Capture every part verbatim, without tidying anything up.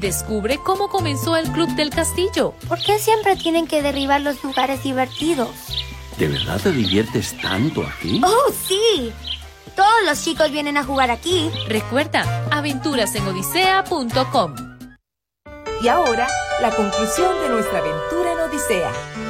Descubre cómo comenzó el Club del Castillo. ¿Por qué siempre tienen que derribar los lugares divertidos? ¿De verdad te diviertes tanto aquí? ¡Oh, sí! Todos los chicos vienen a jugar aquí. Recuerda, aventuras en odisea punto com. Y ahora, la conclusión de nuestra aventura en Odisea.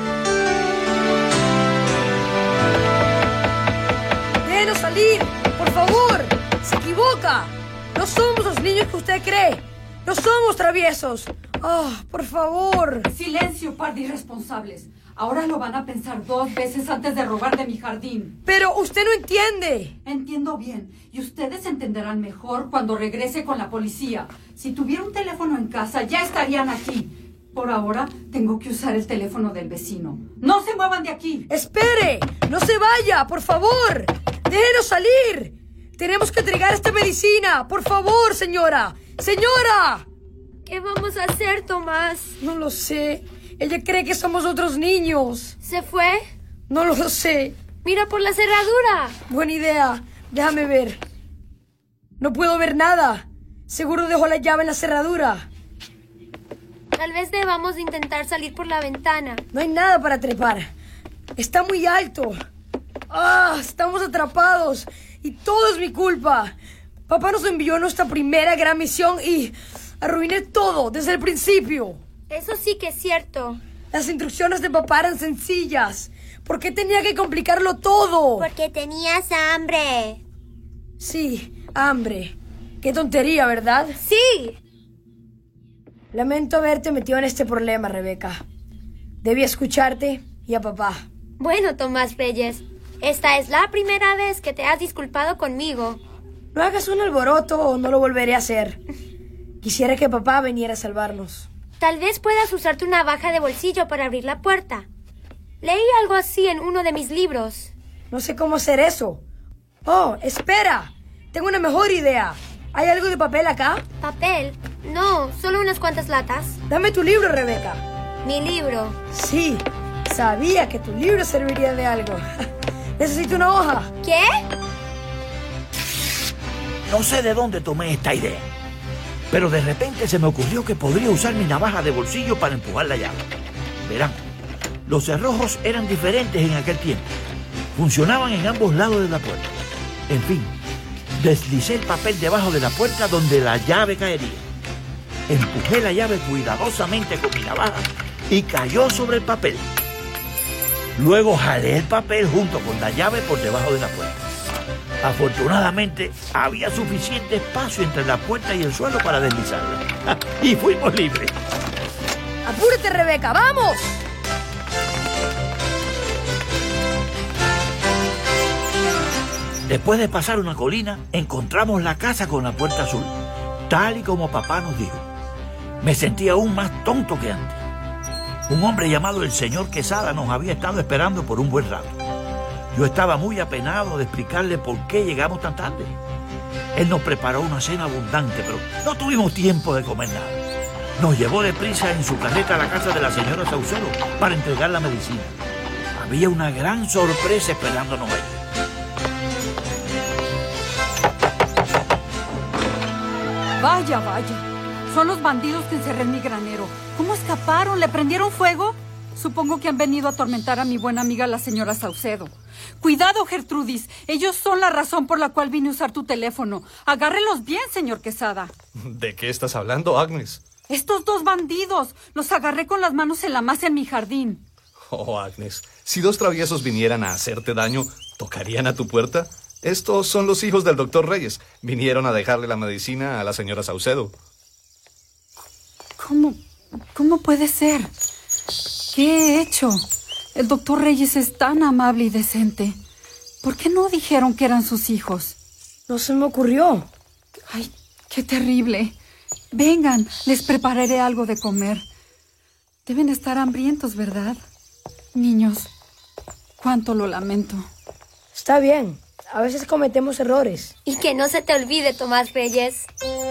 ¡Déjenos salir! ¡Por favor! ¡Se equivoca! No somos los niños que usted cree. ¡No somos traviesos! ¡Ah, oh, por favor! Silencio, par de irresponsables. Ahora lo van a pensar dos veces antes de robar de mi jardín. Pero usted no entiende. Entiendo bien. Y ustedes entenderán mejor cuando regrese con la policía. Si tuviera un teléfono en casa, ya estarían aquí. Por ahora, tengo que usar el teléfono del vecino. ¡No se muevan de aquí! ¡Espere! ¡No se vaya! ¡Por favor! ¡Déjenos salir! Tenemos que entregar esta medicina. ¡Por favor, señora! ¡Señora! ¿Qué vamos a hacer, Tomás? No lo sé. Ella cree que somos otros niños. ¿Se fue? No lo sé. Mira por la cerradura. Buena idea. Déjame ver. No puedo ver nada. Seguro dejó la llave en la cerradura. Tal vez debamos intentar salir por la ventana. No hay nada para trepar. Está muy alto. ¡Ah! Estamos atrapados. Y todo es mi culpa. Papá nos envió nuestra primera gran misión y arruiné todo desde el principio. Eso sí que es cierto. Las instrucciones de papá eran sencillas. ¿Por qué tenía que complicarlo todo? Porque tenías hambre. Sí, hambre. Qué tontería, ¿verdad? Sí. Lamento haberte metido en este problema, Rebeca. Debí escucharte y a papá. Bueno, Tomás Reyes, esta es la primera vez que te has disculpado conmigo. No hagas un alboroto o no lo volveré a hacer. Quisiera que papá viniera a salvarnos. Tal vez puedas usar tu navaja de bolsillo para abrir la puerta. Leí algo así en uno de mis libros. No sé cómo hacer eso. Oh, espera. Tengo una mejor idea. ¿Hay algo de papel acá? ¿Papel? No, solo unas cuantas latas. Dame tu libro, Rebeca. ¿Mi libro? Sí, sabía que tu libro serviría de algo. Necesito una hoja. ¿Qué? No sé de dónde tomé esta idea, pero de repente se me ocurrió que podría usar mi navaja de bolsillo para empujar la llave. Verán, los cerrojos eran diferentes en aquel tiempo. Funcionaban en ambos lados de la puerta. En fin, deslicé el papel debajo de la puerta donde la llave caería. Empujé la llave cuidadosamente con mi navaja y cayó sobre el papel. Luego jalé el papel junto con la llave por debajo de la puerta. Afortunadamente, había suficiente espacio entre la puerta y el suelo para deslizarla. Y fuimos libres. ¡Apúrate, Rebeca! ¡Vamos! Después de pasar una colina, encontramos la casa con la puerta azul, tal y como papá nos dijo. Me sentí aún más tonto que antes. Un hombre llamado el señor Quesada nos había estado esperando por un buen rato. Yo estaba muy apenado de explicarle por qué llegamos tan tarde. Él nos preparó una cena abundante, pero no tuvimos tiempo de comer nada. Nos llevó deprisa en su carreta a la casa de la señora Saucedo para entregar la medicina. Había una gran sorpresa esperándonos allí. Vaya, vaya. Son los bandidos que encerré en mi granero. ¿Cómo escaparon? ¿Le prendieron fuego? Supongo que han venido a atormentar a mi buena amiga la señora Saucedo. Cuidado, Gertrudis. Ellos son la razón por la cual vine a usar tu teléfono. Agárrelos bien, señor Quesada. ¿De qué estás hablando, Agnes? Estos dos bandidos. Los agarré con las manos en la masa en mi jardín. Oh, Agnes. Si dos traviesos vinieran a hacerte daño, ¿tocarían a tu puerta? Estos son los hijos del doctor Reyes. Vinieron a dejarle la medicina a la señora Saucedo. ¿Cómo? ¿Cómo puede ser? ¿Qué he hecho? El doctor Reyes es tan amable y decente. ¿Por qué no dijeron que eran sus hijos? No se me ocurrió. Ay, qué terrible. Vengan, les prepararé algo de comer. Deben estar hambrientos, ¿verdad? Niños, cuánto lo lamento. Está bien. A veces cometemos errores. Y que no se te olvide, Tomás Reyes.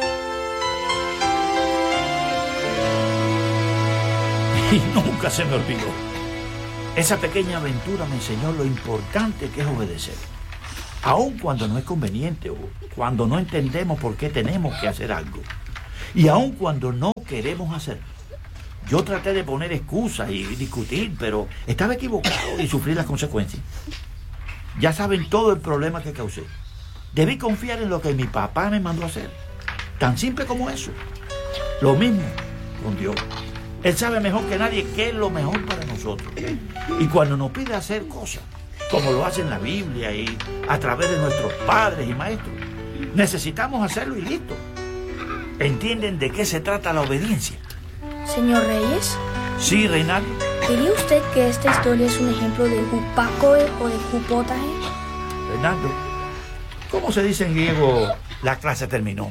Y nunca se me olvidó. Esa pequeña aventura me enseñó lo importante que es obedecer. Aun cuando no es conveniente o cuando no entendemos por qué tenemos que hacer algo. Y aun cuando no queremos hacer. Yo traté de poner excusas y discutir, pero estaba equivocado y sufrí las consecuencias. Ya saben todo el problema que causé. Debí confiar en lo que mi papá me mandó a hacer. Tan simple como eso. Lo mismo con Dios. Él sabe mejor que nadie qué es lo mejor para nosotros. Y cuando nos pide hacer cosas, como lo hace en la Biblia y a través de nuestros padres y maestros, necesitamos hacerlo y listo. ¿Entienden de qué se trata la obediencia? Señor Reyes. Sí, Reinaldo. ¿Diría usted que esta historia es un ejemplo de hupacoe o de hupotaje? Reinaldo, ¿cómo se dice en griego la clase terminó?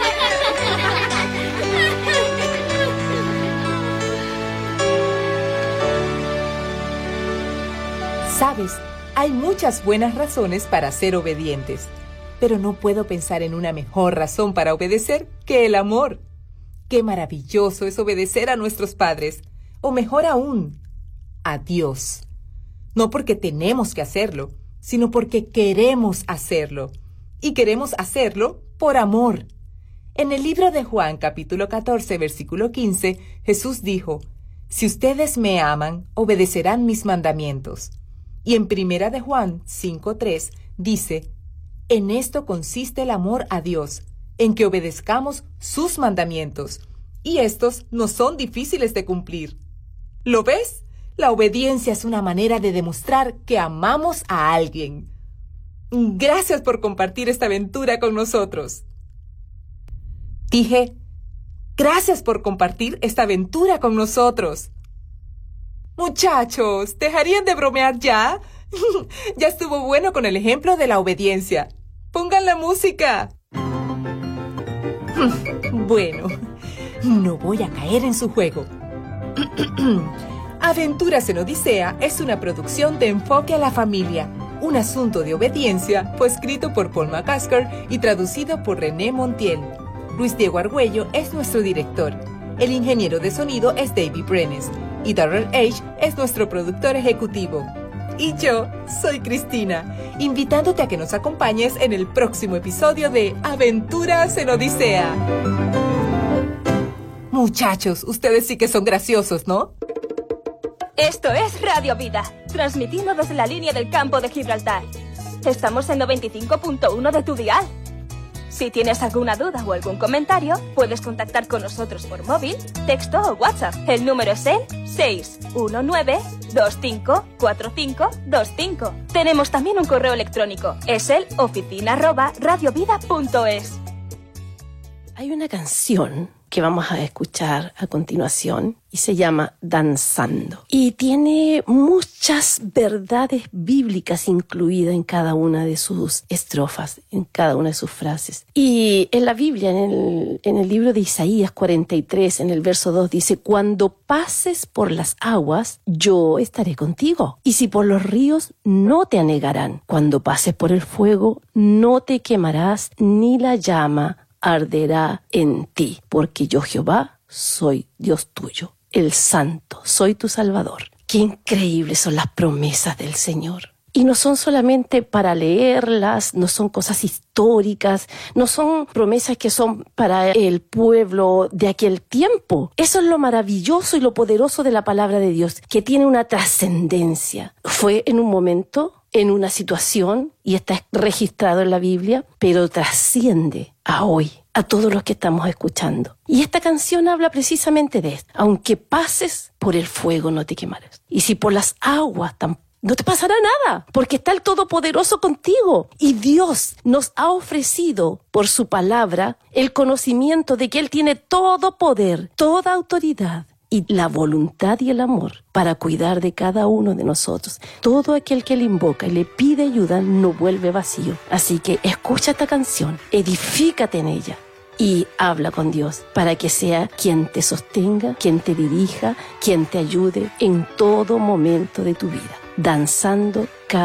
Sabes, hay muchas buenas razones para ser obedientes, pero no puedo pensar en una mejor razón para obedecer que el amor. Qué maravilloso es obedecer a nuestros padres, o mejor aún, a Dios. No porque tenemos que hacerlo, sino porque queremos hacerlo. Y queremos hacerlo por amor. En el libro de Juan, capítulo catorce, versículo quince, Jesús dijo, «Si ustedes me aman, obedecerán mis mandamientos». Y en primera de Juan cinco tres dice, «En esto consiste el amor a Dios, en que obedezcamos sus mandamientos, y estos no son difíciles de cumplir». ¿Lo ves? La obediencia es una manera de demostrar que amamos a alguien. Gracias por compartir esta aventura con nosotros. Dije, gracias por compartir esta aventura con nosotros. Muchachos, ¿dejarían de bromear ya? Ya estuvo bueno con el ejemplo de la obediencia. ¡Pongan la música! Bueno, no voy a caer en su juego. Aventuras en Odisea es una producción de Enfoque a la Familia, un asunto de obediencia, fue escrito por Paul McCasker y traducido por René Montiel. Luis Diego Argüello es nuestro director. El ingeniero de sonido es David Brenes y Darrell H. es nuestro productor ejecutivo. Y yo soy Cristina, invitándote a que nos acompañes en el próximo episodio de Aventuras en Odisea. Muchachos, ustedes sí que son graciosos, ¿no? Esto es Radio Vida, transmitiendo desde la línea del campo de Gibraltar. Estamos en noventa y cinco punto uno de tu dial. Si tienes alguna duda o algún comentario, puedes contactar con nosotros por móvil, texto o WhatsApp. El número es el seis uno nueve, dos cinco cuatro cinco dos cinco. Tenemos también un correo electrónico. Es el oficina arroba radiovida punto es. Hay una canción que vamos a escuchar a continuación y se llama Danzando. Y tiene muchas verdades bíblicas incluidas en cada una de sus estrofas, en cada una de sus frases. Y en la Biblia, en el, en el libro de Isaías cuarenta y tres, en el verso dos, dice, «Cuando pases por las aguas, yo estaré contigo. Y si por los ríos, no te anegarán. Cuando pases por el fuego, no te quemarás, ni la llama arderá en ti, porque yo Jehová soy Dios tuyo, el Santo, soy tu Salvador». Qué increíbles son las promesas del Señor. Y no son solamente para leerlas, no son cosas históricas, no son promesas que son para el pueblo de aquel tiempo. Eso es lo maravilloso y lo poderoso de la palabra de Dios, que tiene una trascendencia. Fue en un momento, en una situación, y está registrado en la Biblia, pero trasciende a hoy, a todos los que estamos escuchando. Y esta canción habla precisamente de esto. Aunque pases por el fuego, no te quemarás. Y si por las aguas tampoco, no te pasará nada, porque está el Todopoderoso contigo. Y Dios nos ha ofrecido, por su palabra, el conocimiento de que Él tiene todo poder, toda autoridad y la voluntad y el amor para cuidar de cada uno de nosotros. Todo aquel que le invoca y le pide ayuda no vuelve vacío. Así que escucha esta canción, edifícate en ella y habla con Dios para que sea quien te sostenga, quien te dirija, quien te ayude en todo momento de tu vida. Danzando